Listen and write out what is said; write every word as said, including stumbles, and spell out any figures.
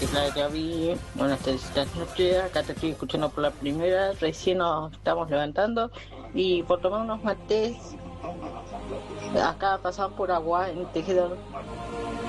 es la que vi. Buenas tardes, noches. Acá te estoy escuchando por la primera. Recién nos estamos levantando. Y por tomar unos mates, acá pasamos por agua en Tejedor.